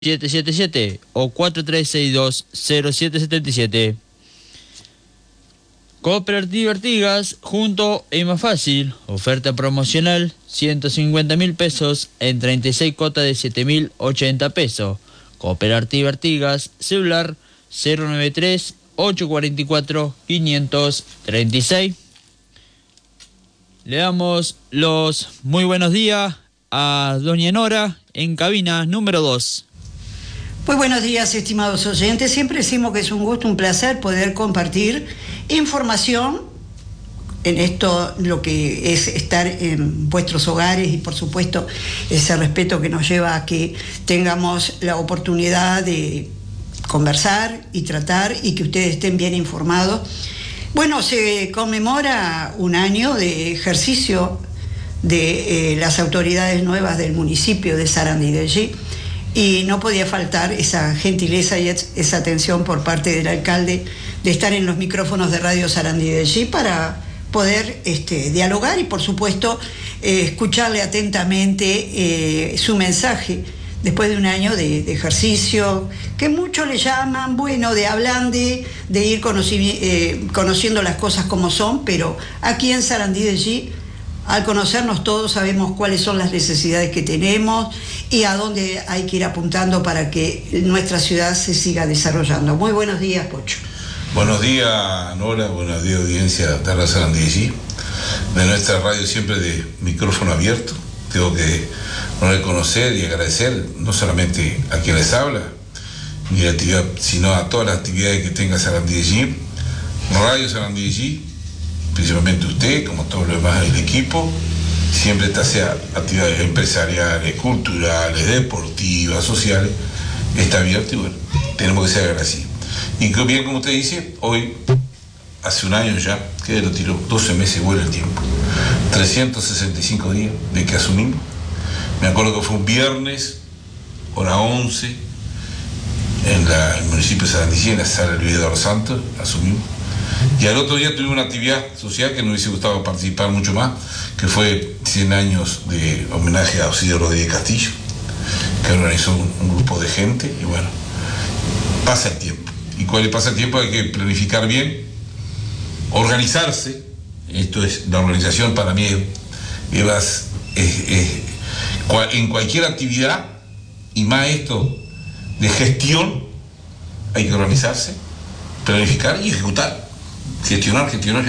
777 o 4362-0777. Cooperativa Artigas, junto y más fácil. Oferta promocional, 150.000 pesos en 36 cuotas de 7.080 pesos. Cooperativa Artigas, celular 093-844-536. Le damos los muy buenos días a doña Nora en cabina número 2. Muy buenos días, estimados oyentes. Siempre decimos que es un gusto, un placer poder compartir información en esto, lo que es estar en vuestros hogares y, por supuesto, ese respeto que nos lleva a que tengamos la oportunidad de conversar y tratar y que ustedes estén bien informados. Bueno, se conmemora un año de ejercicio de las autoridades nuevas del municipio de Sarandí de Allí. Y no podía faltar esa gentileza y esa atención por parte del alcalde de estar en los micrófonos de Radio Sarandí de allí para poder dialogar y, por supuesto, escucharle atentamente su mensaje después de un año de ejercicio, que muchos le llaman, bueno, de ablande, de ir conociendo las cosas como son, pero aquí en Sarandí de allí, al conocernos todos, sabemos cuáles son las necesidades que tenemos y a dónde hay que ir apuntando para que nuestra ciudad se siga desarrollando. Muy buenos días, Pocho. Buenos días, Nora, buenos días, audiencia de la Sarandí, de nuestra radio siempre de micrófono abierto. Tengo que reconocer y agradecer no solamente a quien les habla, ni la actividad, sino a todas las actividades que tenga Sarandí, Radio Sarandí, principalmente usted, como todos los demás del equipo, siempre sea actividades empresariales, culturales, deportivas, sociales, está abierto y bueno, tenemos que ser agradecidos. Y bien, como usted dice, hoy, hace un año ya, que lo tiró, 12 meses vuela el tiempo, 365 días de que asumimos. Me acuerdo que fue un viernes, hora 11, en el municipio de Sarandí, en la sala Luis Eduardo Santos, asumimos. Y al otro día tuvimos una actividad social que nos hubiese gustado participar mucho más, que fue 100 años de homenaje a Osidio Rodríguez Castillo, que organizó un grupo de gente, y bueno, pasa el tiempo. Y cuando pasa el tiempo hay que planificar bien, organizarse. Esto es, la organización para mí en cualquier actividad, y más esto de gestión, hay que organizarse, planificar y ejecutar. Gestionar. Y uno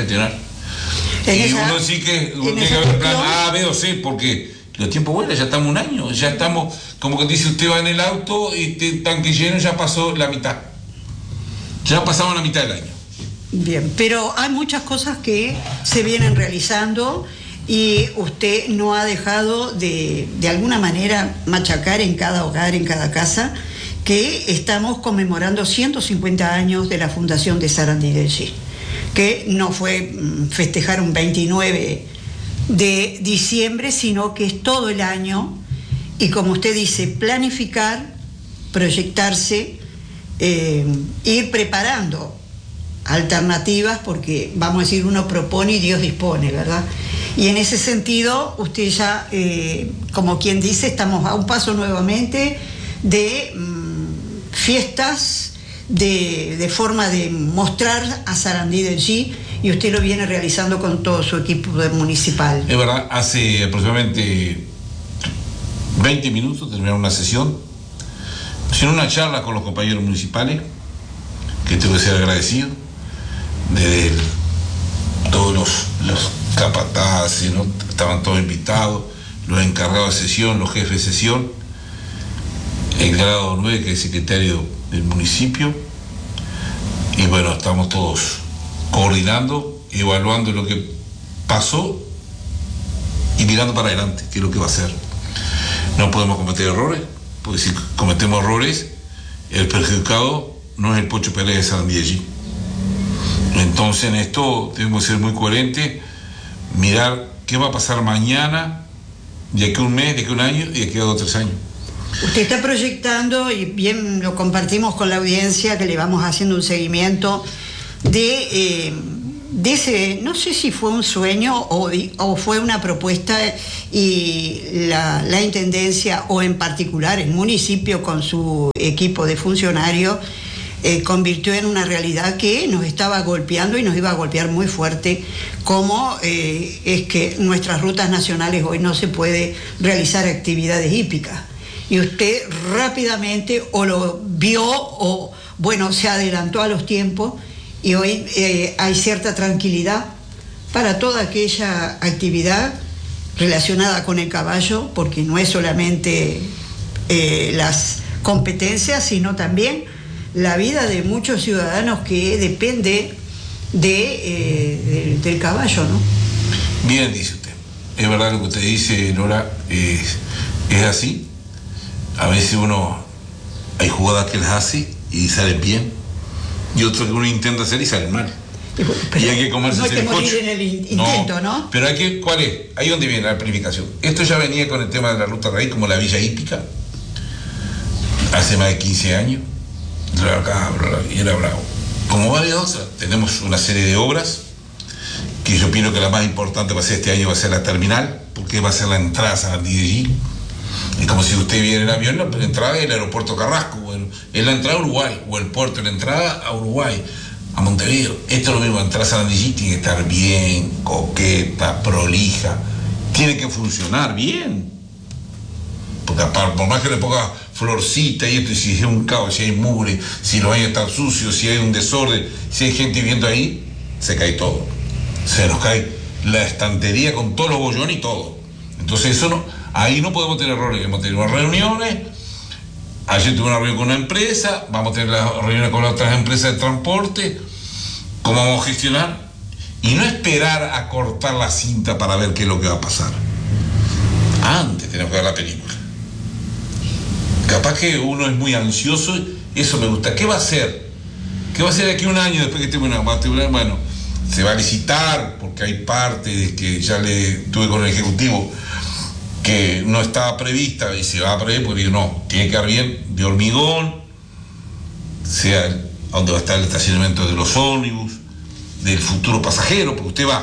sí que tiene que haber plan A, B o C, porque los tiempos vuelan, ya estamos un año, ya estamos, como que dice, usted va en el auto y el tanque lleno, ya pasó la mitad. Ya pasamos la mitad del año. Bien, pero hay muchas cosas que se vienen realizando y usted no ha dejado de alguna manera machacar en cada hogar, en cada casa, que estamos conmemorando 150 años de la fundación de Sarandí de allí, que no fue festejar un 29 de diciembre, sino que es todo el año, y como usted dice, planificar, proyectarse, ir preparando alternativas, porque vamos a decir, uno propone y Dios dispone, ¿verdad? Y en ese sentido, usted ya, como quien dice, estamos a un paso nuevamente de fiestas, de forma de mostrar a Sarandí de allí, y usted lo viene realizando con todo su equipo municipal. Es verdad, hace aproximadamente 20 minutos terminaron una sesión, hicieron una charla con los compañeros municipales, que tengo que ser agradecido, de todos los capataces, ¿no? Estaban todos invitados, los encargados de sesión, los jefes de sesión, el grado 9, que es secretario del municipio, y bueno, estamos todos coordinando, evaluando lo que pasó y mirando para adelante, qué es lo que va a hacer. No podemos cometer errores, porque si cometemos errores, el perjudicado no es el Pocho Pérez de Sarandí allí. Entonces, en esto tenemos que ser muy coherentes, mirar qué va a pasar mañana, de aquí a un mes, de aquí a un año y de aquí a 2 o 3 años. Usted está proyectando, y bien lo compartimos con la audiencia, que le vamos haciendo un seguimiento de Dice, no sé si fue un sueño o fue una propuesta y la Intendencia, o en particular el municipio con su equipo de funcionarios, convirtió en una realidad que nos estaba golpeando y nos iba a golpear muy fuerte, como es que en nuestras rutas nacionales hoy no se puede realizar actividades hípicas. Y usted rápidamente o lo vio o, bueno, se adelantó a los tiempos, y hoy hay cierta tranquilidad para toda aquella actividad relacionada con el caballo, porque no es solamente las competencias, sino también la vida de muchos ciudadanos que depende del caballo, ¿no? Bien, dice usted. Es verdad lo que usted dice, Nora, es así. A veces hay jugadas que las hace y salen bien, y otras que uno intenta hacer y salen mal. Pero y hay que comerse no hay que el morir coche. en el intento, ¿no? Pero ¿cuál es? Ahí donde viene la planificación. Esto ya venía con el tema de la ruta raíz, como la villa hípica, hace más de 15 años, y era bravo. Como varias otras, tenemos una serie de obras, que yo opino que la más importante va a ser este año, va a ser la terminal, porque va a ser la entrada a Sarandí de allí. Es como si usted viene en avión, la entrada es el aeropuerto Carrasco, bueno, es la entrada a Uruguay, o el puerto, la entrada a Uruguay, a Montevideo. Esto es lo mismo, entrar a Sarandí tiene que estar bien, coqueta, prolija, tiene que funcionar bien. Porque por más que le ponga florcita y esto, y si es un caos, si hay mugre, si los baños están sucios, si hay un desorden, si hay gente viviendo ahí, se cae todo. Se nos cae la estantería con todos los bollones y todo. Entonces ahí no podemos tener errores. Vamos a tener unas reuniones. Ayer tuve una reunión con una empresa, vamos a tener las reuniones con otras empresas de transporte, cómo vamos a gestionar, y no esperar a cortar la cinta para ver qué es lo que va a pasar. Antes tenemos que ver la película. Capaz que uno es muy ansioso, y eso me gusta. ¿Qué va a hacer? ¿Qué va a hacer de aquí a un año después que esté bueno, se va a licitar, porque hay parte de que ya le tuve con el Ejecutivo que no estaba prevista y se va a prever, porque no, tiene que quedar bien de hormigón, sea donde va a estar el estacionamiento de los ómnibus, del futuro pasajero, porque usted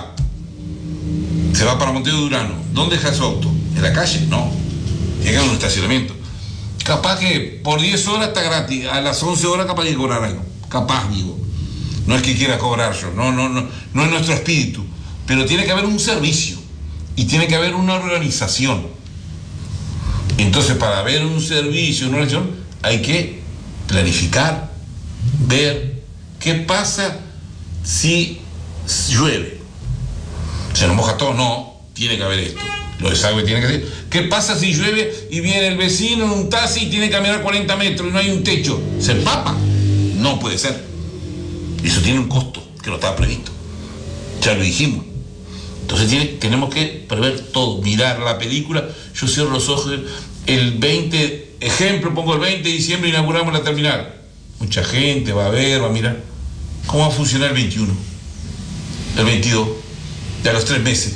se va para Montevideo Durano, ¿dónde deja su auto? ¿En la calle? No, tiene que haber un estacionamiento. Capaz que por 10 horas está gratis, a las 11 horas capaz de cobrar algo, capaz, digo. No es que quiera cobrar yo, no es nuestro espíritu, pero tiene que haber un servicio y tiene que haber una organización. Entonces, para ver un servicio, una organización, hay que planificar, ver qué pasa si llueve. ¿Se nos moja todo? No, tiene que haber esto. Lo desagüe tiene que ser. ¿Qué pasa si llueve y viene el vecino en un taxi y tiene que caminar 40 metros y no hay un techo? ¿Se empapa? No puede ser. Eso tiene un costo que no estaba previsto. Ya lo dijimos. Entonces tenemos que prever todo, mirar la película. Yo cierro los ojos. El 20, ejemplo, pongo el 20 de diciembre, inauguramos la terminal. Mucha gente va a ver, va a mirar. ¿Cómo va a funcionar el 21? El 22, de a los 3 meses.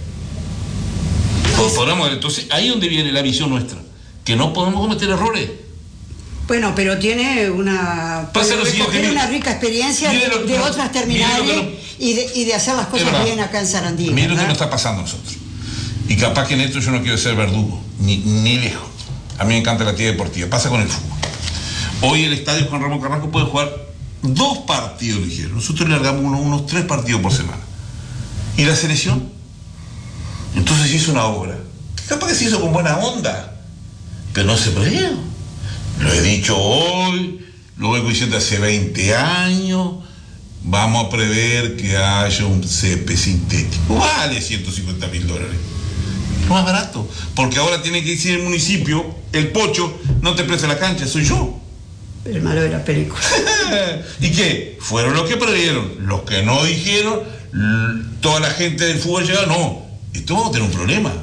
Entonces, ahí es donde viene la visión nuestra, que no podemos cometer errores. Bueno, pero tiene una rica experiencia de otras terminales y de hacer las cosas bien acá en Sarandí. Mira lo que nos está pasando a nosotros. Y capaz que en esto yo no quiero ser verdugo, ni lejos. A mí me encanta la actividad deportiva. Pasa con el fútbol. Hoy el estadio Juan Ramón Carrasco puede jugar 2 partidos ligeros. Nosotros le largamos unos 3 partidos por semana. ¿Y la selección? Entonces se hizo una obra. Capaz que se hizo con buena onda, pero no se previó. Lo he dicho hoy, lo vengo diciendo hace 20 años. Vamos a prever que haya un césped sintético. Vale $150.000. Lo más barato. Porque ahora tiene que decir el municipio, el Pocho, no te presta la cancha, soy yo. Pero el malo de la película. ¿Y qué? Fueron los que previeron. Los que no dijeron, toda la gente del fútbol llega, no. Esto vamos a tener un problema.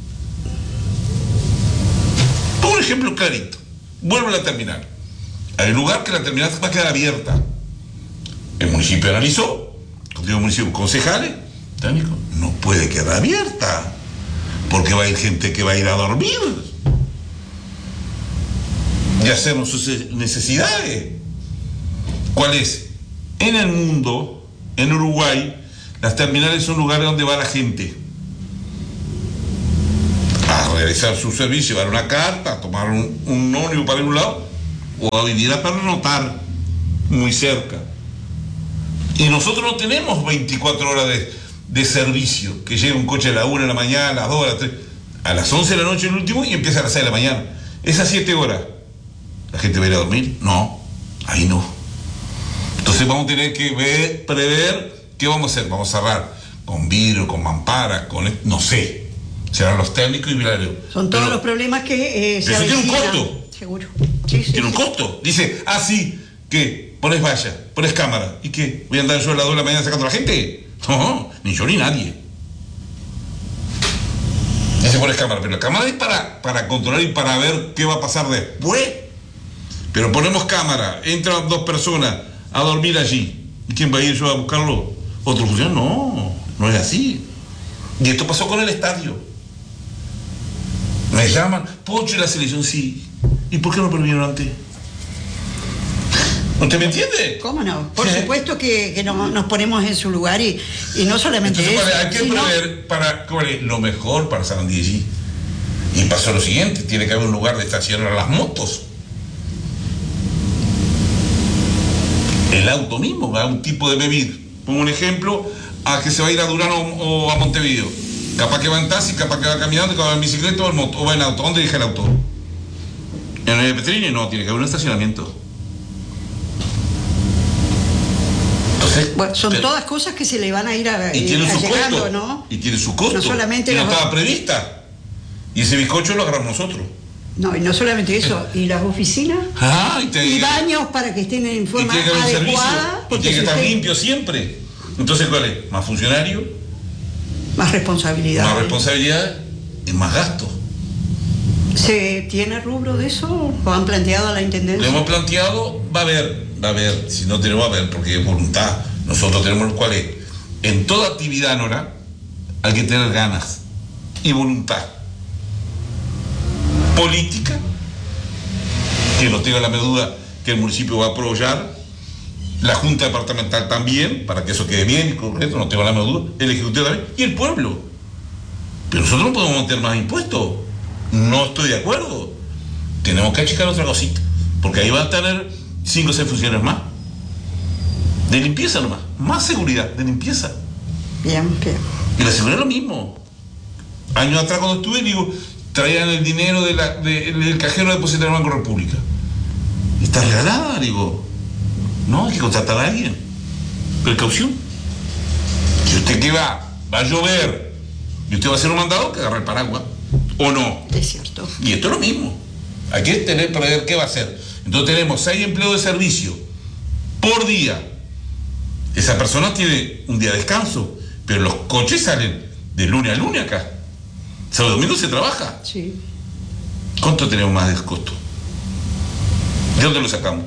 Pongo un ejemplo clarito. Vuelvo a la terminal. Hay un lugar que la terminal va a quedar abierta. El municipio analizó, contigo municipio, concejales, técnicos, no puede quedar abierta, porque va a ir gente que va a ir a dormir y hacernos sus necesidades. ¿Cuál es? En el mundo, en Uruguay, Las terminales son lugares donde va la gente a realizar su servicio, a dar una carta, a tomar un ómnibus para ir a un lado, o a venir a pernotar muy cerca. Y nosotros no tenemos 24 horas de servicio, que llega un coche a la 1 de la mañana, a las 2, a las 3, a las 11 de la noche el último y empieza a las 6 de la mañana. Esas 7 horas, ¿la gente va a ir a dormir? No, ahí no. Entonces vamos a tener que prever qué vamos a hacer. Vamos a cerrar con vidrio, con mampara, no sé. Serán los técnicos y milagros. Son todos los problemas que se avecinan. Eso tiene un costo. Seguro. Sí, tiene un costo. Dice, sí, ¿qué? Pones valla, pones cámara. ¿Y qué? ¿Voy a andar yo a las 2 de la mañana sacando a la gente? No, ni yo ni nadie. Dice, pones cámara, pero la cámara es para controlar y para ver qué va a pasar después. Pero ponemos cámara, entran 2 personas a dormir allí. ¿Y quién va a ir yo a buscarlo? ¿Otro funcionario? No, no es así. Y esto pasó con el estadio. Me llaman, Pocho y la selección, sí. ¿Y por qué no previnieron antes? ¿Usted me entiende? ¿Cómo no? Por supuesto que nos ponemos en su lugar y no solamente entonces, eso. hay que prever cuál es lo mejor para Sarandí. Y pasó lo siguiente, tiene que haber un lugar de estacionar las motos. El auto mismo, va a un tipo de bebir. Pongo un ejemplo, a que se va a ir a Durán o a Montevideo. Capaz que va en taxi, capaz que va caminando, capaz va en bicicleta o va en auto. ¿Dónde deja el auto? ¿En el Petrini? No, tiene que haber un estacionamiento. Entonces, bueno, son todas cosas que se le van a ir llegando, costo, ¿no? Y tiene su costo. No solamente no estaba prevista. Y ese bizcocho lo agarramos nosotros. No, y no solamente eso, y las oficinas, y baños para que estén en forma adecuada. Y tiene que estar limpio siempre. Entonces, ¿cuál es? Más funcionario, más responsabilidad. Más responsabilidad y más gasto. ¿Se tiene rubro de eso? ¿Lo han planteado a la Intendencia? Lo hemos planteado, va a haber, si no tenemos, va a haber, porque es voluntad. Nosotros tenemos, ¿cuál es? En toda actividad, Nora, hay que tener ganas y voluntad política, que no tenga la duda que el municipio va a apoyar, la Junta Departamental también, para que eso quede bien y correcto, no tengo la duda, el Ejecutivo también, y el pueblo. Pero nosotros no podemos meter más impuestos. No estoy de acuerdo. Tenemos que achicar otra cosita, porque ahí van a tener 5 o 6 funciones más. De limpieza nomás, más seguridad, de limpieza. Bien. Y la seguridad es lo mismo. Años atrás cuando estuve, digo, traían el dinero del cajero depositario del Banco República. Y está regalada, digo. No, hay que contratar a alguien. Precaución. Si usted que va a llover y usted va a hacer un mandado, que agarre el paraguas. ¿O no? Es cierto. Y esto es lo mismo. Hay que prever qué va a hacer. Entonces tenemos 6 empleos de servicio por día. Esa persona tiene un día de descanso, pero los coches salen de lunes a lunes acá. Sábado y domingo se trabaja. Sí. ¿Cuánto tenemos más de costo? ¿De dónde lo sacamos?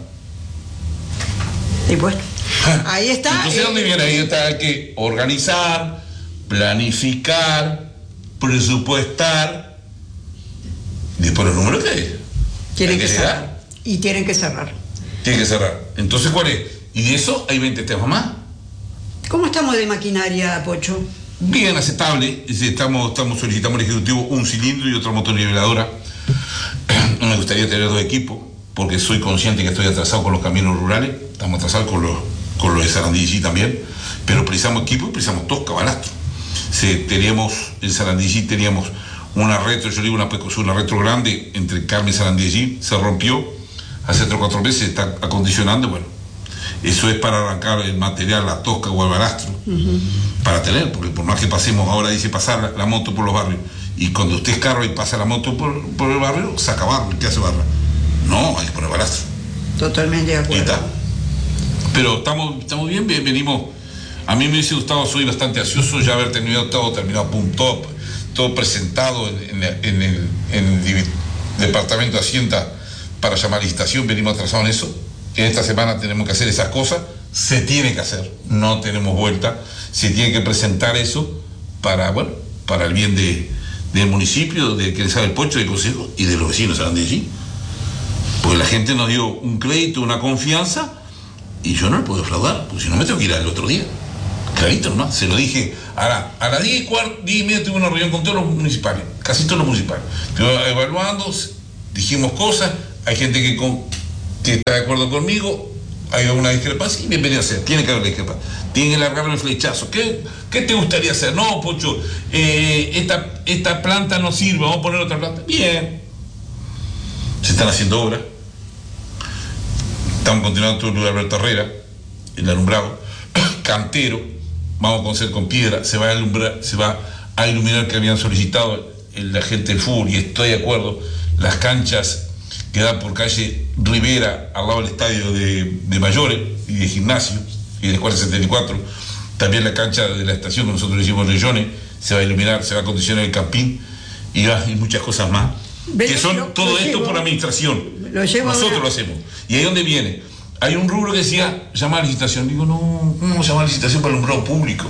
Y bueno, ahí está. Entonces, ¿dónde viene? Ahí está, hay que organizar, planificar, presupuestar. Y después los números que tienen que cerrar. Y tienen que cerrar. Tienen que cerrar. Entonces, ¿cuál es? Y de eso hay 20 temas más. ¿Cómo estamos de maquinaria, Pocho? Bien, aceptable. Solicitamos al Ejecutivo un cilindro y otra motoriveladora. Me gustaría tener 2 equipos, porque soy consciente que estoy atrasado con los caminos rurales. Estamos atrasados con lo de Sarandí también. Pero precisamos equipos y precisamos 2 cabalastros. En Sarandí teníamos una retro, yo digo una retro grande entre Carmen y Sarandí, se rompió hace 3 o 4 meses, está acondicionando, bueno. Eso es para arrancar el material, la tosca o el balastro, para tener, porque por más que pasemos, ahora dice pasar la moto por los barrios, y cuando usted es carro y pasa la moto por el barrio, saca barro, ¿qué hace barra? No, hay que poner balastro. Totalmente de acuerdo. Pero estamos bien, venimos. A mí me hubiese gustado, soy bastante ansioso ya haber tenido todo terminado, todo presentado en el Departamento de Hacienda para llamar a licitación, venimos atrasados en eso. En esta semana tenemos que hacer esas cosas, se tiene que hacer, no tenemos vuelta, se tiene que presentar eso para el bien del municipio, de que sabe el Pocho, del consejo y de los vecinos de allí. Porque la gente nos dio un crédito, una confianza, y yo no le puedo defraudar, porque si no me tengo que ir al otro día. Clarito nomás, se lo dije. A las 10:15 tuve una reunión con todos los municipales, casi todos los municipales. Estuve evaluando, dijimos cosas, hay gente que está de acuerdo conmigo, hay alguna discrepancia y bienvenido a ser, tiene que haber discrepancia. Tiene que largarme el flechazo. ¿Qué te gustaría hacer? No, Pocho, esta planta no sirve, vamos a poner otra planta. Bien. Se están haciendo obras. Estamos continuando todo el lugar Alberto Herrera, el alumbrado, cantero, vamos a conocer con piedra, se va a iluminar que habían solicitado la gente del fútbol, y estoy de acuerdo, las canchas que dan por calle Rivera, al lado del estadio de mayores y de gimnasio, y de Escuela 74, también la cancha de la estación que nosotros le hicimos Rellones, se va a iluminar, se va a acondicionar el campín, y muchas cosas más. Que son todo esto por administración. Nosotros lo hacemos. Y ahí donde viene. Hay un rubro que decía, llamar a licitación. Digo, no, ¿cómo vamos a llamar a licitación para el alumbrado público?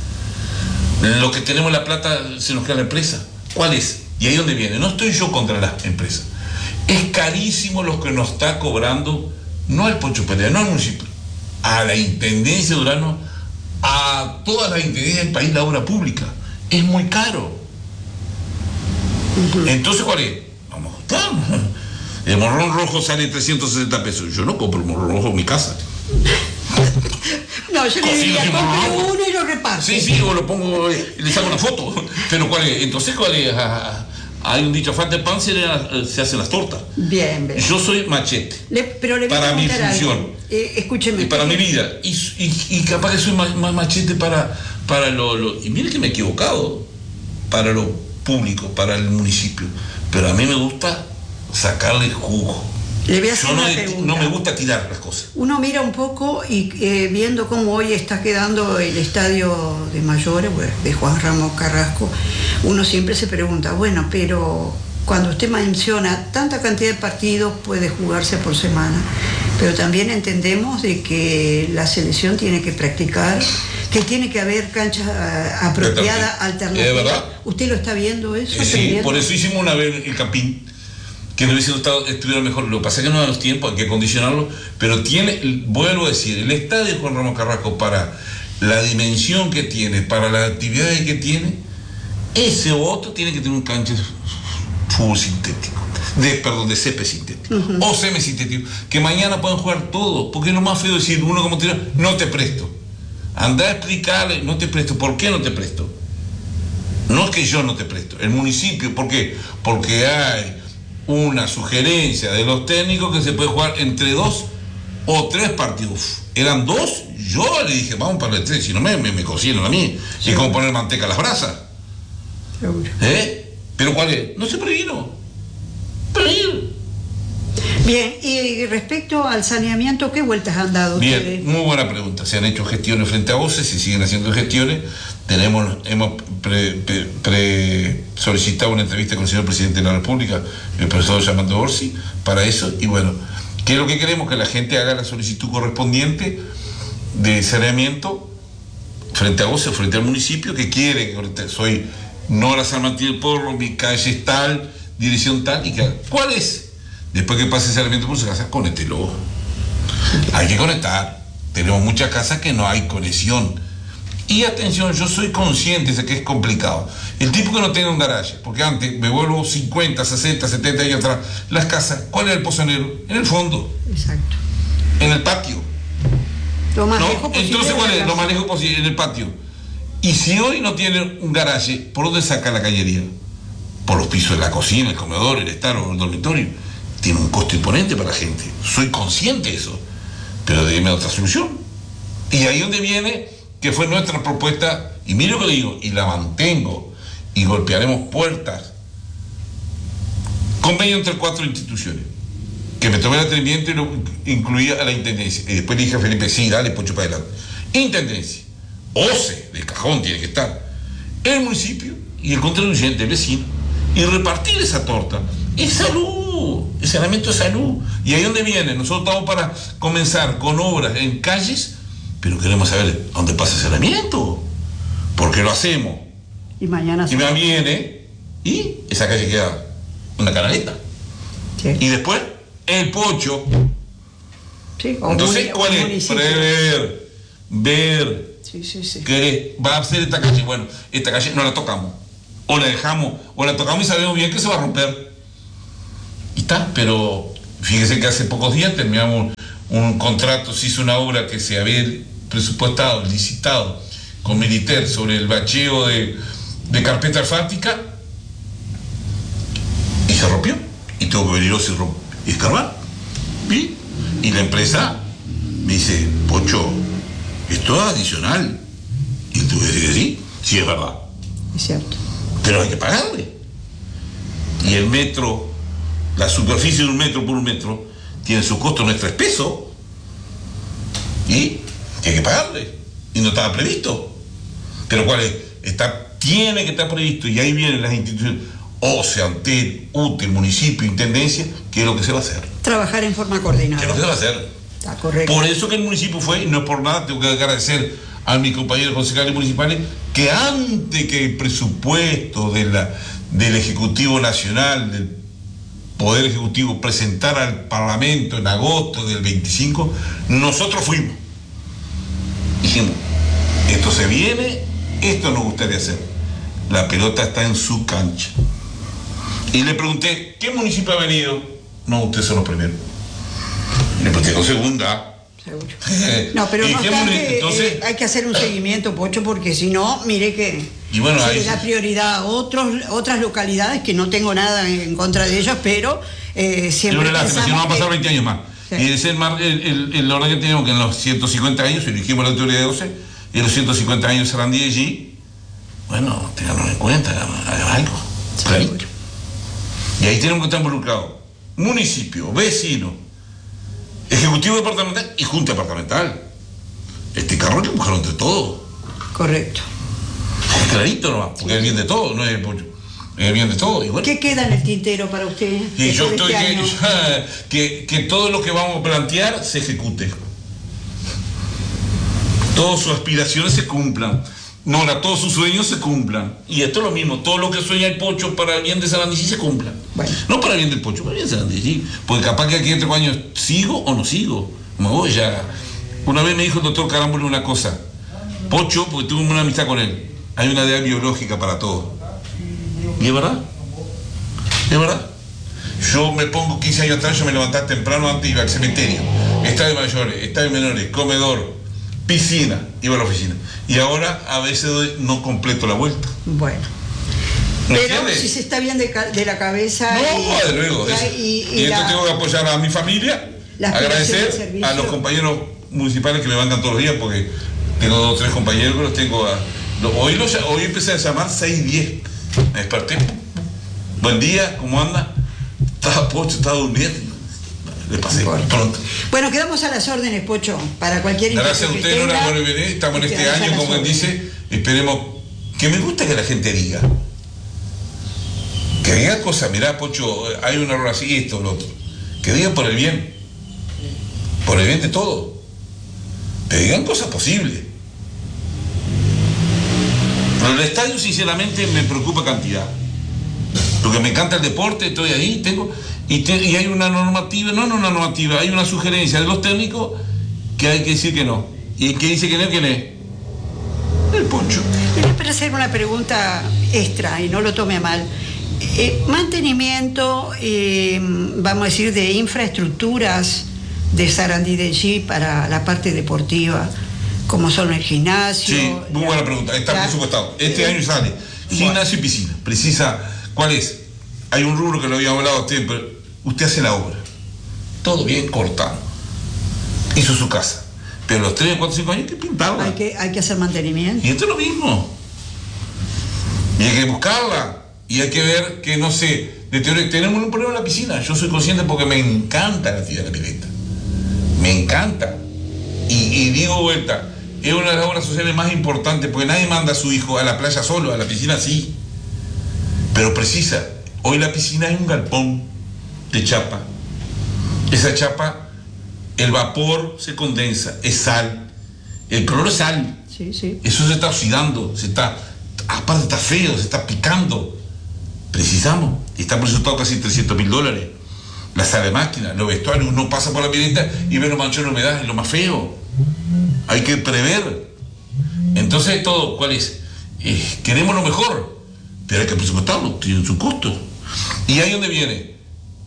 Lo que tenemos la plata se nos queda la empresa. ¿Cuál es? Y ahí donde viene. No estoy yo contra las empresas. Es carísimo lo que nos está cobrando, no al Pocho Pereira, no al municipio, a la Intendencia de Durazno, a todas las intendencias del país, la obra pública. Es muy caro. Entonces, ¿cuál es? Vamos a ajustar. El morrón rojo sale 360 pesos. Yo no compro el morrón rojo en mi casa. No, yo le diría, compro uno y lo reparto. Sí, o lo pongo, le saco una foto. Pero ¿cuál es? Entonces, ¿cuál es? Hay un dicho, falta de pan se hacen las tortas. Bien. Yo soy machete. Pero le voy para a mi función. Escúcheme. Y para mi vida. Y capaz que soy más machete para lo... Y mire que me he equivocado. Para lo público, para el municipio. Pero a mí me gusta sacarle jugo. Le voy a hacer una pregunta. No me gusta tirar las cosas. Uno mira un poco y viendo cómo hoy está quedando el estadio de mayores, de Juan Ramón Carrasco, uno siempre se pregunta, bueno, pero cuando usted menciona tanta cantidad de partidos puede jugarse por semana, pero también entendemos de que la selección tiene que practicar, que tiene que haber canchas apropiadas, alternativas. ¿Es verdad? ¿Usted lo está viendo eso? Sí, por eso hicimos una vez el campín, que no hubiese estuviera mejor. Lo que pasa es que no da los tiempos, hay que acondicionarlo, pero vuelvo a decir, el estadio Juan Ramón Carrasco, para la dimensión que tiene, para las actividades que tiene, ese o otro tiene que tener un cancha de fútbol sintético, de césped sintético, o semisintético, que mañana puedan jugar todo, porque es lo más feo decir, uno como tirador, no te presto. Anda a explicarle, no te presto. ¿Por qué no te presto? No es que yo no te presto, el municipio, ¿por qué? Porque hay una sugerencia de los técnicos que se puede jugar entre 2 o 3 partidos. Eran 2, yo le dije, vamos para el 3, si no me cocieron a mí. Sí. Es como poner manteca a las brasas. Seguro. ¿Pero cuál es? No se previno. Bien, y respecto al saneamiento, ¿qué vueltas han dado ustedes? Bien, muy buena pregunta. Se han hecho gestiones frente a OCE, se siguen haciendo gestiones. Hemos solicitado una entrevista con el señor presidente de la República, el profesor Yamando Orsi, para eso. Y bueno, ¿qué es lo que queremos? Que la gente haga la solicitud correspondiente de saneamiento frente a OCE, frente al municipio, que quiere, soy Nora San Martín del Porro, mi calle es tal, dirección tal, y que, ¿cuál es? Después que pase el saneamiento por su casa, conéctelo. Hay que conectar. Tenemos muchas casas que no hay conexión. Y atención, yo soy consciente de que es complicado. El tipo que no tenga un garaje, porque antes me vuelvo 50, 60, 70 años atrás, las casas, ¿cuál era el pozonero? En el fondo. Exacto. En el patio. Lo más lejos posible. Entonces, ¿cuál es? Lo más lejos posible, en el patio. Y si hoy no tiene un garaje, ¿por dónde saca la cañería? Por los pisos de la cocina, el comedor, el estar o el dormitorio. Tiene un costo imponente para la gente. Soy consciente de eso. Pero dime otra solución. Y ahí donde viene, que fue nuestra propuesta, y mire lo que digo, y la mantengo, y golpearemos puertas. Convenio entre 4 instituciones, que me tomé el atrevimiento y lo incluía a la Intendencia. Y después le dije a Felipe, sí, dale, Pocho, para adelante. Intendencia, OCE, de cajón tiene que estar, el municipio y el contribuyente, el vecino, y repartir esa torta. Es salud, el saneamiento es salud. Y ahí donde viene, nosotros estamos para comenzar con obras en calles, pero queremos saber dónde pasa el saneamiento, porque lo hacemos. Y mañana me viene y esa calle queda una canaleta. Sí. Y después el Pocho. Sí, entonces, ¿cuál es? Prever, ver, Sí, sí, sí. Que va a hacer esta calle. Bueno, esta calle no la tocamos. O la dejamos, o la tocamos y sabemos bien que se va a romper. Y está, pero fíjese que hace pocos días terminamos un contrato, se hizo una obra que se había presupuestado, licitado con Militer sobre el bacheo de carpeta asfáltica y se rompió. Y tengo que venir y escarbar. Y la empresa me dice, Pocho, esto es adicional. Y tú voy a decir que sí, sí es verdad. Es cierto. Pero hay que pagarle. Y el metro, la superficie de un metro por un metro, tiene su costo, no es 3 pesos. Y hay que pagarle. Y no estaba previsto. Pero ¿cuál es? Tiene que estar previsto. Y ahí vienen las instituciones, OCE, UTE, municipio, intendencia, ¿qué es lo que se va a hacer? Trabajar en forma coordinada. ¿Qué es lo que se va a hacer? Está correcto. Por eso que el municipio fue, y no es por nada, tengo que agradecer a mis compañeros concejales municipales, que antes que el presupuesto del Ejecutivo Nacional, del Poder Ejecutivo, presentara al Parlamento en agosto del 25, nosotros fuimos. Dijimos, esto se viene, esto nos gustaría hacer. La pelota está en su cancha. Y le pregunté, ¿qué municipio ha venido? No, ustedes son los primeros. Le pregunté con segunda. Seguro. No, pero no obstante, entonces, hay que hacer un seguimiento, Pocho, porque si no, mire que se le da prioridad a otras localidades, que no tengo nada en contra de ellas, pero siempre pensamos que no van a pasar 20 años más. Sí. Y es el orden que tenemos, que en los 150 años, elegimos la autoridad de OCE, y en los 150 años serán de allí, bueno, tenganlo en cuenta, hagan algo. Clarito. Y ahí tenemos que estar involucrados. Municipio, vecino, Ejecutivo departamental y Junta departamental. Este carro hay que empujarlo entre todos. Correcto. Es clarito nomás, porque es el bien de todos, no es el bien de todos. Bueno. ¿Qué queda en el tintero para usted? Y yo estoy que todo lo que vamos a plantear se ejecute. Todas sus aspiraciones se cumplan. No, todos sus sueños se cumplan. Y esto es lo mismo, todo lo que sueña el Pocho para el bien de Sarandí se cumpla. Bueno. No para el bien del Pocho, para el bien de Sarandí. Porque capaz que aquí en 3 años sigo o no sigo. Me voy ya. Una vez me dijo el doctor Caramboli una cosa. Pocho, porque tuve una amistad con él, hay una edad biológica para todo. ¿Y es verdad? ¿Es verdad? Yo me pongo 15 años atrás, yo me levantaba temprano antes, iba al cementerio. Estadio de mayores, estadio de menores, comedor, piscina, iba a la oficina. Y ahora a veces no completo la vuelta. Bueno. Pero si se está bien de la cabeza. No, desde luego. Y entonces tengo que apoyar a mi familia, agradecer a los compañeros municipales que me mandan todos los días, porque tengo 2 o 3 compañeros que los tengo hoy empecé a llamar 6:10. Me desperté. Buen día, ¿cómo anda? Estaba Pocho, estaba durmiendo. Le pasé pronto. Bueno, quedamos a las órdenes, Pocho, para cualquier gracias a usted, Nora, por venir. Estamos en este año, como él dice, esperemos. Que me gusta que la gente diga. Que diga cosas, mirá, Pocho, hay un error así, esto, lo otro. Que digan por el bien. Por el bien de todo. Pero digan cosas posibles. Pero el estadio, sinceramente, me preocupa cantidad. Porque me encanta el deporte, estoy ahí, y hay una normativa, hay una sugerencia de los técnicos que hay que decir que no. Y el que dice que no, ¿quién es? El Pocho. Para hacer una pregunta extra, y no lo tome a mal. Mantenimiento, vamos a decir, de infraestructuras de Sarandí de G para la parte deportiva, como son el gimnasio. Sí, muy buena pregunta, está presupuestado. Este año sale gimnasio y piscina. Precisa, ¿cuál es? Hay un rubro que lo habíamos hablado a usted, pero usted hace la obra. Todo bien cortado. Hizo su casa. Pero los 3, 4, 5 años hay que pintarla. Hay que hacer mantenimiento. Y esto es lo mismo. Y hay que buscarla. Y hay que ver que, no sé, de teoría, tenemos un problema en la piscina. Yo soy consciente porque me encanta la actividad de la pileta. Me encanta. Y digo vuelta, es una de las obras sociales más importantes, porque nadie manda a su hijo a la playa solo, a la piscina sí. Pero precisa, hoy la piscina es un galpón de chapa. Esa chapa, el vapor se condensa, es sal. El cloro es sal. Sí, sí. Eso se está oxidando, aparte está feo, se está picando. Precisamos, y está presupuestado casi $300.000. La sala de máquina, los vestuarios, uno pasa por la pileta y ve los manchones de humedad, es lo más feo. Hay que prever. Entonces, todo, ¿cuál es? Queremos lo mejor, pero hay que presupuestarlo, tiene su costo. Y ahí donde viene.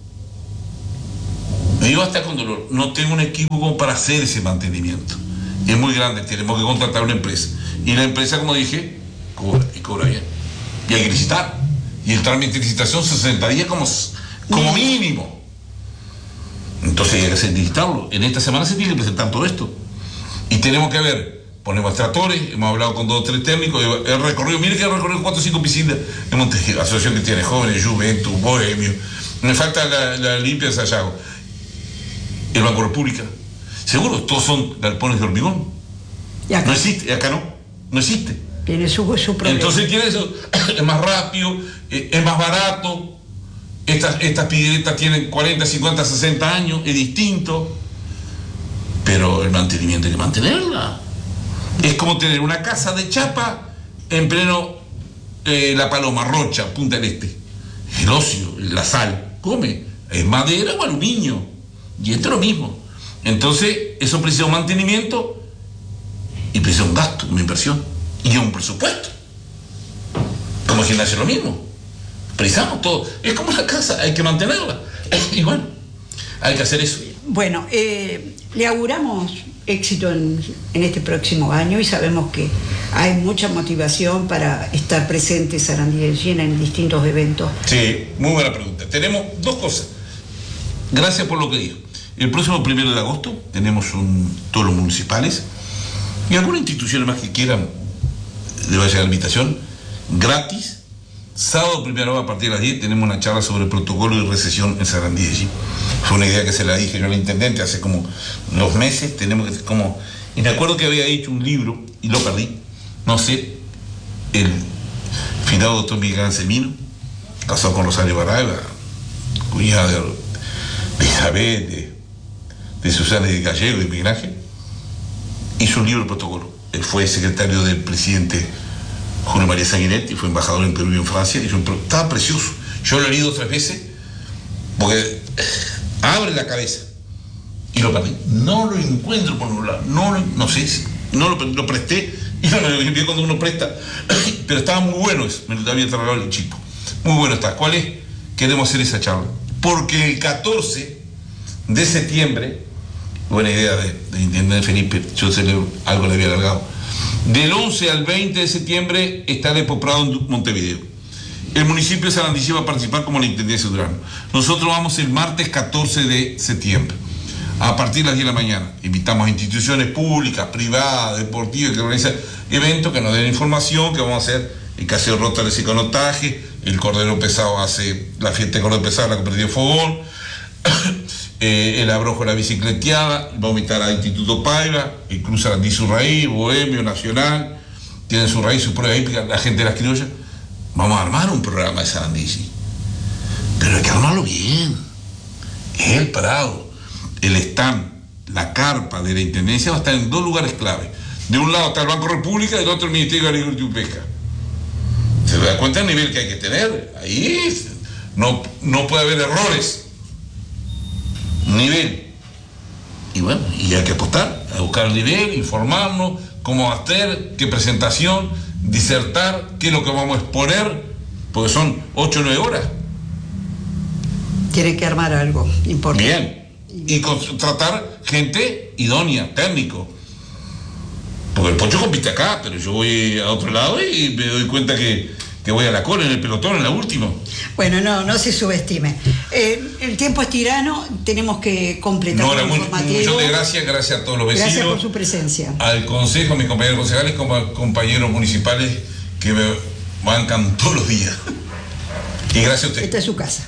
Yo hasta con dolor, no tengo un equipo como para hacer ese mantenimiento. Es muy grande, tenemos que contratar una empresa. Y la empresa, como dije, cobra, y cobra bien. Y hay que licitar. Y el trámite de licitación 60 días como mínimo. Entonces hay que hacer licitarlo. En esta semana se tiene que presentar todo esto. Y tenemos que ver, ponemos extractores, hemos hablado con 2 o 3 técnicos, el recorrido, mire que he recorrido 4 o 5 piscinas en Montevideo, asociación que tiene jóvenes, Juventus, Bohemio, me falta la limpia de Sayago, el Banco República, seguro, todos son galpones de hormigón, no existe, acá no existe. Tiene su problema. Entonces tiene eso, es más rápido, es más barato, estas piedretas tienen 40, 50, 60 años, es distinto. Pero el mantenimiento hay que mantenerla. Es como tener una casa de chapa en pleno La Paloma, Rocha, Punta del Este. El ocio, la sal, come. Es madera o aluminio. Y esto es lo mismo. Entonces, eso precisa un mantenimiento y precisa un gasto, una inversión. Y un presupuesto. Como el gimnasio es lo mismo. Precisamos todo. Es como una casa, hay que mantenerla. Y bueno, hay que hacer eso. Bueno, le auguramos éxito en este próximo año y sabemos que hay mucha motivación para estar presente Sarandí de Llena en distintos eventos. Sí, muy buena pregunta. Tenemos 2 cosas. Gracias por lo que dijo. El próximo 1 de agosto tenemos todos los municipales y algunas instituciones más que quieran le va a llegar la invitación gratis. Sábado 1 a partir de las 10 tenemos una charla sobre el protocolo de recesión en Sarandí de Llena. Fue una idea que se la dije yo al intendente hace como 2 meses, tenemos que y me acuerdo que había hecho un libro y lo perdí, no sé, el finado doctor Miguel Anselmino, casado con Rosario Barayba, cuñada de Isabel, de Susana y de Gallego y de Miguel Ángel, hizo un libro de protocolo. Él fue secretario del presidente Julio María Sanguinetti, fue embajador en Perú y en Francia, estaba precioso. Yo lo he leído 3 veces porque abre la cabeza y lo perdí. No lo encuentro por ningún lado, no sé, no lo presté y no me lo envié cuando uno presta, pero estaba muy bueno eso, me lo había tragado el chico. Muy bueno está. ¿Cuál es? Queremos hacer esa charla. Porque el 14 de septiembre, buena idea de intendente Felipe, yo algo le había alargado. Del 11 al 20 de septiembre está el Expo Prado en Montevideo. El municipio de Sarandí va a participar como la Intendencia de Durán. Nosotros vamos el martes 14 de septiembre, a partir de las 10 de la mañana. Invitamos a instituciones públicas, privadas, deportivas, que organizan eventos, que nos den información, que vamos a hacer el Caseo Rotary y Canotaje, el Cordero Pesado hace la fiesta de Cordero Pesado, la Cooperativa Fogón, el Abrojo de la Bicicleteada, vamos a invitar al Instituto Paiva, el Cruz Sarandí su raíz, Bohemio, Nacional, tienen su raíz, su prueba hípica, la gente de las criollas. Vamos a armar un programa de Sarandí, sí. Pero hay que armarlo bien. Es el Prado, el stand, la carpa de la Intendencia va a estar en 2 lugares clave. De un lado está el Banco República y del otro el Ministerio de Agricultura y Pesca. ¿Se da cuenta el nivel que hay que tener? Ahí no puede haber errores. Nivel. Y bueno, y hay que apostar, a buscar el nivel, informarnos, cómo hacer, qué presentación, disertar, qué es lo que vamos a exponer, porque son 8 o 9 horas. Tiene que armar algo importante. Bien. Y contratar gente idónea, técnico. Porque el Pocho compite acá, pero yo voy a otro lado y me doy cuenta que voy a la cola en el pelotón, en la última. Bueno, no se subestime. El tiempo es tirano, tenemos que completar el informativo. Un millón de gracias a todos los vecinos. Gracias por su presencia. Al consejo, a mis compañeros concejales, como a compañeros municipales que me bancan todos los días. Y gracias a usted. Esta es su casa.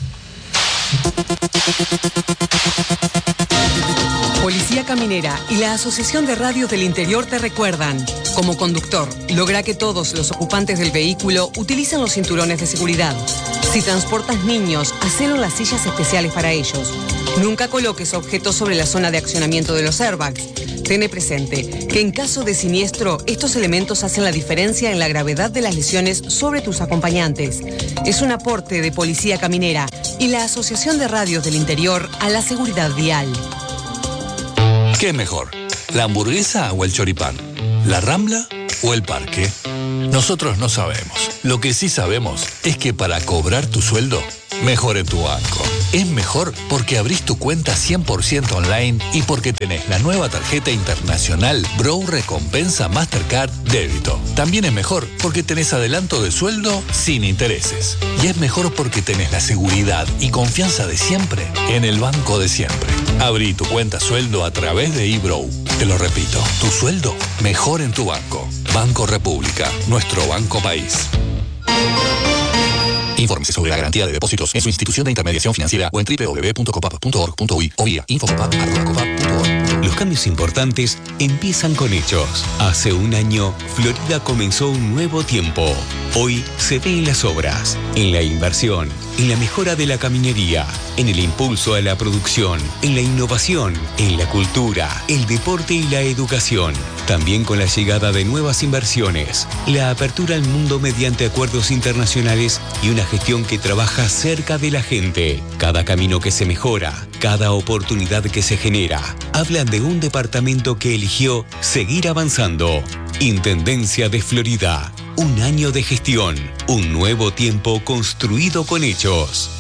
Policía Caminera y la Asociación de Radios del Interior te recuerdan. Como conductor, logra que todos los ocupantes del vehículo utilicen los cinturones de seguridad. Si transportas niños, hacelo en las sillas especiales para ellos. Nunca coloques objetos sobre la zona de accionamiento de los airbags. Ten presente que en caso de siniestro, estos elementos hacen la diferencia en la gravedad de las lesiones sobre tus acompañantes. Es un aporte de Policía Caminera y la Asociación de Radios del Interior a la seguridad vial. ¿Qué es mejor? ¿La hamburguesa o el choripán? ¿La Rambla o el parque? Nosotros no sabemos. Lo que sí sabemos es que para cobrar tu sueldo, mejor en tu banco. Es mejor porque abrís tu cuenta 100% online y porque tenés la nueva tarjeta internacional Bro Recompensa Mastercard Débito. También es mejor porque tenés adelanto de sueldo sin intereses. Y es mejor porque tenés la seguridad y confianza de siempre en el banco de siempre. Abrí tu cuenta sueldo a través de eBro. Te lo repito, tu sueldo mejor en tu banco. Banco República, nuestro banco país. Infórmese sobre la garantía de depósitos en su institución de intermediación financiera o en www.copap.org.uy o vía infocopap@copap.org. Los cambios importantes empiezan con hechos. Hace un año, Florida comenzó un nuevo tiempo. Hoy se ve en las obras, en la inversión, en la mejora de la caminería, en el impulso a la producción, en la innovación, en la cultura, el deporte y la educación. También con la llegada de nuevas inversiones, la apertura al mundo mediante acuerdos internacionales y una gestión que trabaja cerca de la gente. Cada camino que se mejora, cada oportunidad que se genera, hablan de un departamento que eligió seguir avanzando. Intendencia de Florida. Un año de gestión. Un nuevo tiempo construido con hechos.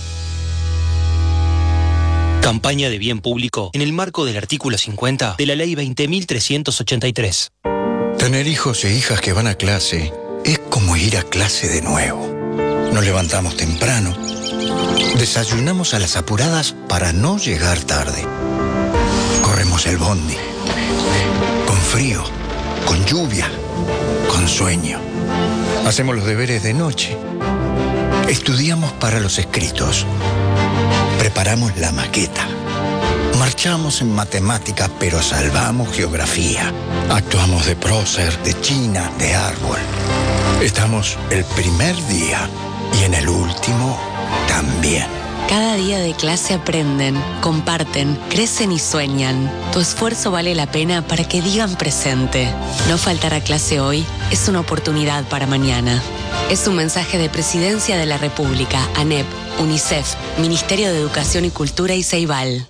Campaña de bien público en el marco del artículo 50 de la Ley 20.383. Tener hijos e hijas que van a clase es como ir a clase de nuevo. Nos levantamos temprano, desayunamos a las apuradas para no llegar tarde. Corremos el bondi, con frío, con lluvia, con sueño. Hacemos los deberes de noche. Estudiamos para los escritos. Preparamos la maqueta. Marchamos en matemáticas, pero salvamos geografía. Actuamos de prócer, de china, de árbol. Estamos el primer día y en el último también. Cada día de clase aprenden, comparten, crecen y sueñan. Tu esfuerzo vale la pena para que digan presente. No faltar a clase hoy es una oportunidad para mañana. Es un mensaje de Presidencia de la República, ANEP, UNICEF, Ministerio de Educación y Cultura y Ceibal.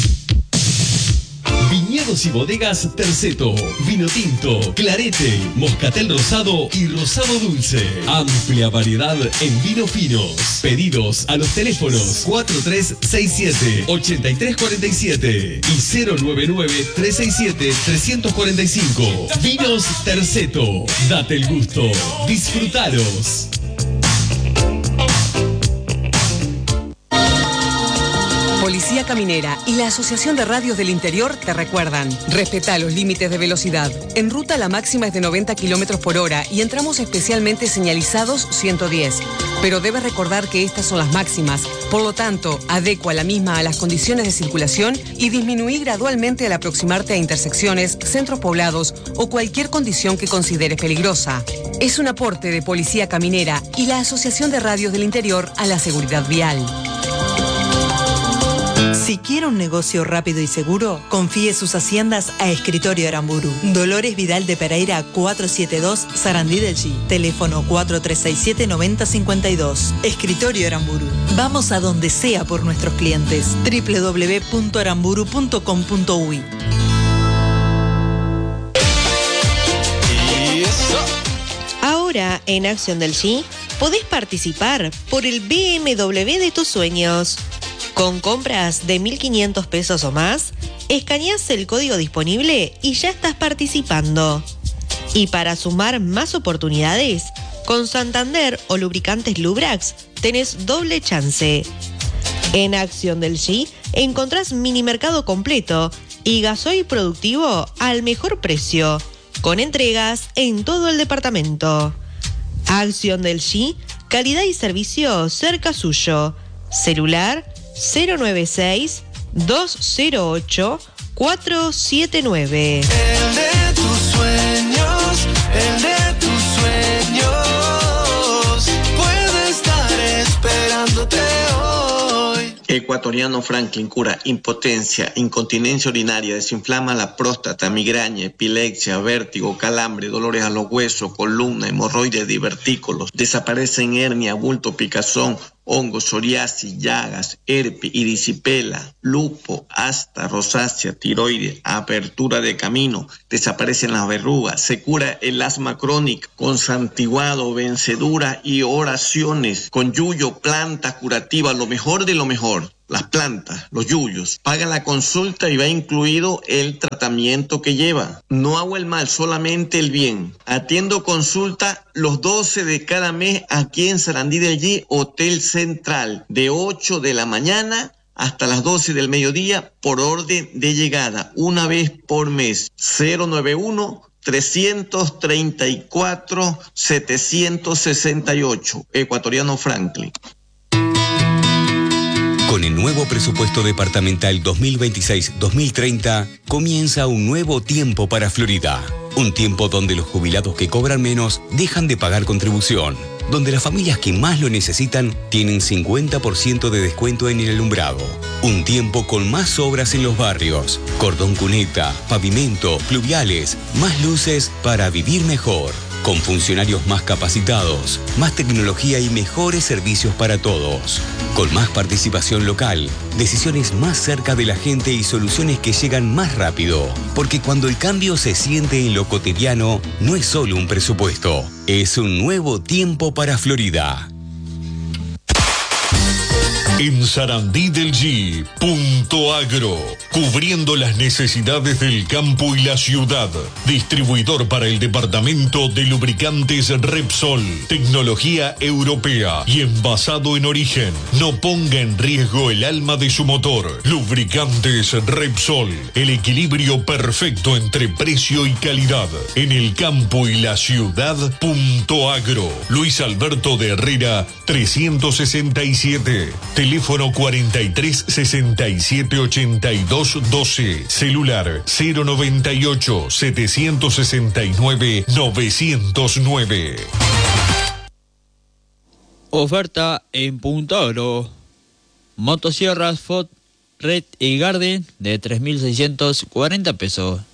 Viñedos y bodegas Terceto, vino tinto, clarete, moscatel rosado y rosado dulce. Amplia variedad en vinos finos. Pedidos a los teléfonos 4367-8347 y 099-367-345. Vinos Terceto, date el gusto, disfrutalos. Policía Caminera y la Asociación de Radios del Interior te recuerdan: respeta los límites de velocidad. En ruta la máxima es de 90 km por hora y en tramos especialmente señalizados 110. Pero debes recordar que estas son las máximas. Por lo tanto, adecua la misma a las condiciones de circulación y disminuí gradualmente al aproximarte a intersecciones, centros poblados o cualquier condición que consideres peligrosa. Es un aporte de Policía Caminera y la Asociación de Radios del Interior a la seguridad vial. Si quiere un negocio rápido y seguro, confíe sus haciendas a Escritorio Aramburu. Dolores Vidal de Pereira 472, Sarandí del G. Teléfono 4367-9052. Escritorio Aramburu. Vamos a donde sea por nuestros clientes. www.aramburu.com.uy. Ahora, en Acción del G, podés participar por el BMW de tus sueños. Con compras de 1.500 pesos o más, escaneás el código disponible y ya estás participando. Y para sumar más oportunidades, con Santander o lubricantes Lubrax tenés doble chance. En Acción del G encontrás mini mercado completo y gasoil productivo al mejor precio, con entregas en todo el departamento. Acción del G, calidad y servicio cerca suyo. Celular 096-208-479. El de tus sueños, el de tus sueños, puede estar esperándote hoy. Ecuatoriano Franklin cura impotencia, incontinencia urinaria, desinflama la próstata, migraña, epilepsia, vértigo, calambre, dolores a los huesos, columna, hemorroides, divertículos, desaparecen hernia, bulto, picazón, hongos, psoriasis, llagas, herpes, erisipela, lupo, asta, rosácea, tiroides, apertura de camino, desaparecen las verrugas, se cura el asma crónica con santiguado, vencedura y oraciones, con yuyo, plantas curativas, lo mejor de lo mejor. Las plantas, los yuyos, paga la consulta y va incluido el tratamiento que lleva. No hago el mal, solamente el bien. Atiendo consulta los 12 de cada mes aquí en Sarandí del G, Hotel Central, de 8 de la mañana hasta las 12 del mediodía por orden de llegada, una vez por mes. 091-334-768, Ecuatoriano Franklin. Con el nuevo presupuesto departamental 2026-2030, comienza un nuevo tiempo para Florida. Un tiempo donde los jubilados que cobran menos dejan de pagar contribución. Donde las familias que más lo necesitan tienen 50% de descuento en el alumbrado. Un tiempo con más obras en los barrios. Cordón cuneta, pavimento, pluviales, más luces para vivir mejor. Con funcionarios más capacitados, más tecnología y mejores servicios para todos. Con más participación local, decisiones más cerca de la gente y soluciones que llegan más rápido. Porque cuando el cambio se siente en lo cotidiano, no es solo un presupuesto, es un nuevo tiempo para Florida. En Sarandí del G, Punto Agro, cubriendo las necesidades del campo y la ciudad. Distribuidor para el departamento de lubricantes Repsol, tecnología europea y envasado en origen. No ponga en riesgo el alma de su motor. Lubricantes Repsol, el equilibrio perfecto entre precio y calidad. En el campo y la ciudad, Punto Agro. Luis Alberto de Herrera, 367. Teléfono 43 67 82 12. Celular 098 769 909. Oferta en Punto Agro. Motosierras Ford Red y Garden de 3.640 pesos.